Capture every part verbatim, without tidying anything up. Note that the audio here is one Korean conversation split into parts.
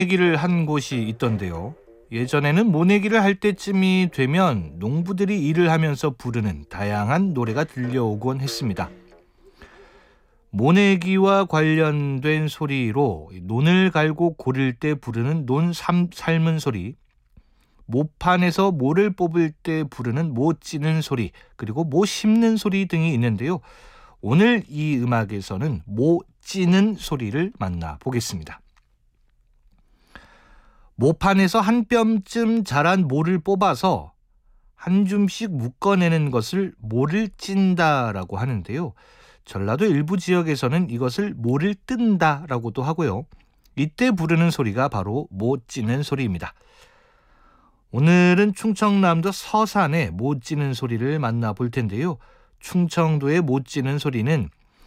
모내기를 한 곳이 있던데요. 예전에는 모내기를 할 때쯤이 되면 농부들이 일을 하면서 부르는 다양한 노래가 들려오곤 했습니다. 모내기와 관련된 소리로 논을 갈고 고를 때 부르는 논 삶, 삶은 소리, 모판에서 모를 뽑을 때 부르는 모 찌는 소리, 그리고 모 심는 소리 등이 있는데요. 오늘 이 음악에서는 모 찌는 소리를 만나보겠습니다. 모판에서 한 뼘쯤 자란 모를 뽑아서 한 줌씩 묶어내는 것을 모를 찐다라고 하는데요. 전라도 일부 지역에서는 이것을 모를 뜬다라고도 하고요. 이때 부르는 소리가 바로 모 찌는 소리입니다. 오늘은 충청남도 서산의 모 찌는 소리를 만나볼 텐데요. 충청도의 모 찌는 소리는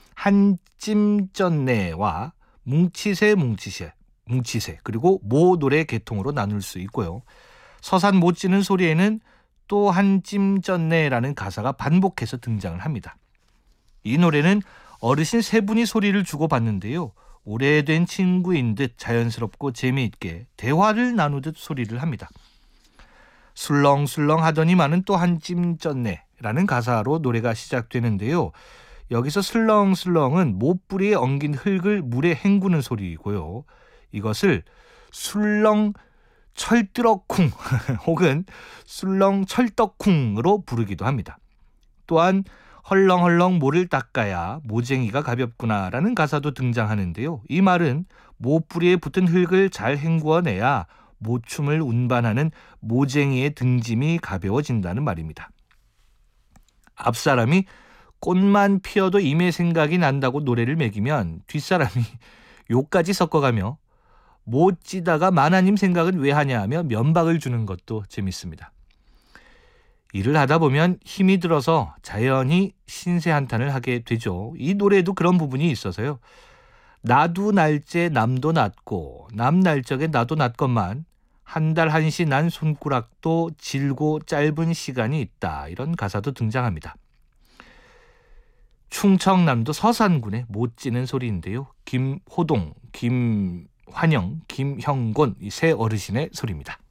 한찜전내와 뭉치새 뭉치새 뭉치새 그리고 모 노래 계통으로 나눌 수 있고요. 서산 못 찌는 소리에는 또 한찜전내라는 가사가 반복해서 등장을 합니다. 이 노래는 어르신 세 분이 소리를 주고받는데요. 오래된 친구인 듯 자연스럽고 재미있게 대화를 나누듯 소리를 합니다. 술렁술렁 하더니만은 또 한찜전내라는 가사로 노래가 시작되는데요. 여기서 술렁술렁은 못뿌리에 엉긴 흙을 물에 헹구는 소리이고요. 이것을 술렁 철뜨럭쿵 혹은 술렁 철떡쿵으로 부르기도 합니다. 또한 헐렁헐렁 모를 닦아야 모쟁이가 가볍구나라는 가사도 등장하는데요. 이 말은 모뿌리에 붙은 흙을 잘 헹구어내야 모춤을 운반하는 모쟁이의 등짐이 가벼워진다는 말입니다. 앞사람이 꽃만 피어도 임의 생각이 난다고 노래를 매기면 뒷사람이 욕까지 섞어가며 못 찌다가 마나님 생각은 왜 하냐 하며 면박을 주는 것도 재밌습니다. 일을 하다 보면 힘이 들어서 자연히 신세한탄을 하게 되죠. 이 노래에도 그런 부분이 있어서요. 나도 날째 남도 낮고 남 날적에 나도 낮건만 한 달 한시 난 손가락도 질고 짧은 시간이 있다. 이런 가사도 등장합니다. 충청남도 서산군의 못 찌는 소리인데요. 김호동, 김환영, 김형곤 이 세 어르신의 소리입니다.